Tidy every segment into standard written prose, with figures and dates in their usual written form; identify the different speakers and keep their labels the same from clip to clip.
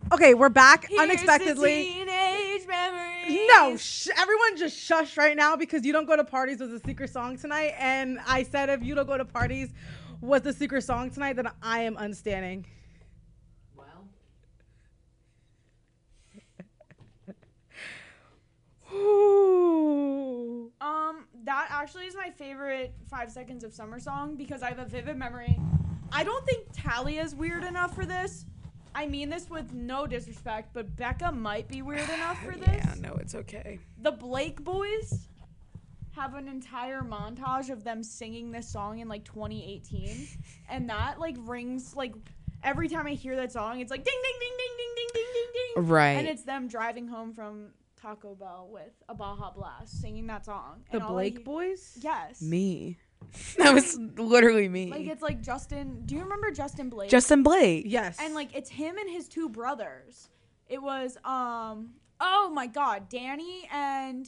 Speaker 1: Okay, we're back
Speaker 2: Here's
Speaker 1: unexpectedly.
Speaker 2: the teenage memories.
Speaker 1: No, everyone just shush right now because You Don't Go to Parties was a secret song tonight. And I said if You Don't Go to Parties was the secret song tonight, then I am unstanding.
Speaker 2: Well. That actually is my favorite 5 Seconds of Summer song because I have a vivid memory. I don't think Talia's weird enough for this. I mean this with no disrespect, but Becca might be weird enough for this.
Speaker 3: Yeah, no, it's okay.
Speaker 2: The Blake boys have an entire montage of them singing this song in like 2018, and that like rings like every time I hear that song, it's like ding ding ding ding ding ding ding ding ding.
Speaker 3: Right.
Speaker 2: And it's them driving home from Taco Bell with a Baja Blast singing that song.
Speaker 1: The
Speaker 2: And
Speaker 1: Blake boys?
Speaker 2: Yes.
Speaker 3: Me. That was literally me.
Speaker 2: Like it's like Justin. Do you remember Justin Blake?
Speaker 3: Justin Blake.
Speaker 1: Yes.
Speaker 2: And like it's him and his two brothers. It was oh my god, Danny and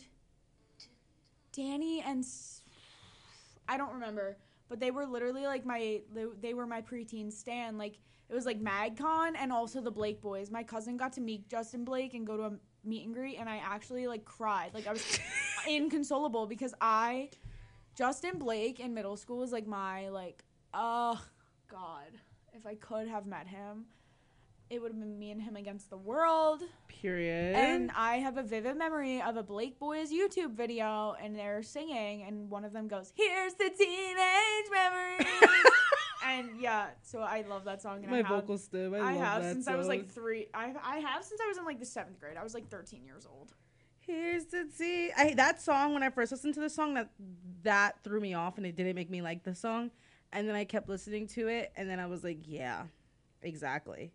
Speaker 2: I don't remember, but they were literally like they were my preteen stan. Like it was like MagCon and also the Blake boys. My cousin got to meet Justin Blake and go to a meet and greet, and I actually like cried. Like I was inconsolable because Justin Blake in middle school was like my like, oh god, if I could have met him, it would have been me and him against the world.
Speaker 1: Period.
Speaker 2: And I have a vivid memory of a Blake Boys YouTube video, and they're singing, and one of them goes, "Here's the teenage memories." And yeah, so I love that song. And
Speaker 1: My vocal stim. I love
Speaker 2: have
Speaker 1: that
Speaker 2: since
Speaker 1: song.
Speaker 2: I was like 3. I have since I was in like the 7th grade. I was like 13 years old.
Speaker 1: Here's the tea. That song, when I first listened to the song, that threw me off, and it didn't make me like the song. And then I kept listening to it, and then I was like, yeah, exactly.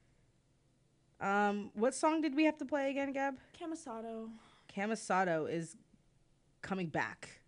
Speaker 1: What song did we have to play again, Gab?
Speaker 2: Camisado.
Speaker 1: Camisado is coming back.